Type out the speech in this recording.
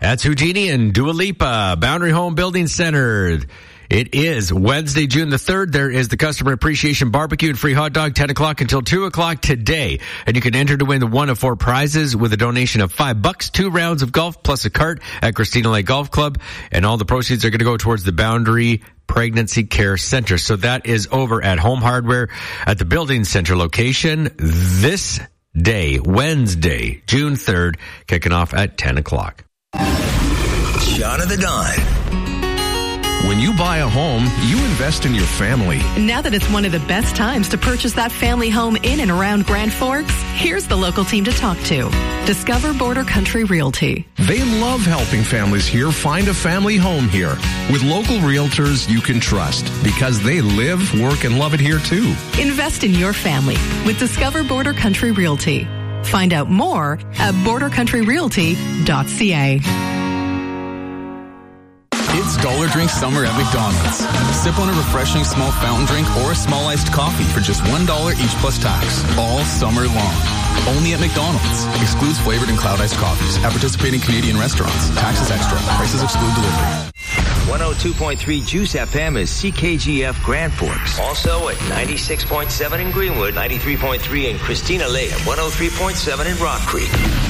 That's Houdini and Dua Lipa, Boundary Home Building Center. It is Wednesday, June the 3rd. There is the Customer Appreciation Barbecue and free hot dog, 10 o'clock until 2 o'clock today. And you can enter to win one of 4 prizes with a donation of $5, 2 rounds of golf plus a cart at Christina Lake Golf Club. And all the proceeds are going to go towards the Boundary Pregnancy Care Center. So that is over at Home Hardware at the Building Center location this day, Wednesday, June 3rd, kicking off at 10 o'clock. Shot of the Dawn. When you buy a home, you invest in your family. Now that it's one of the best times to purchase that family home in and around Grand Forks, here's the local team to talk to. Discover Border Country Realty. They love helping families here find a family home here with local realtors you can trust because they live, work, and love it here too. Invest in your family with Discover Border Country Realty. Find out more at bordercountryrealty.ca. It's Dollar Drink Summer at McDonald's. Sip on a refreshing small fountain drink or a small iced coffee for just $1 each plus tax, all summer long. Only at McDonald's. Excludes flavored and cloud iced coffees at participating Canadian restaurants. Taxes extra. Prices exclude delivery. 102.3 Juice FM is CKGF Grand Forks. Also at 96.7 in Greenwood, 93.3 in Christina Lake, and 103.7 in Rock Creek.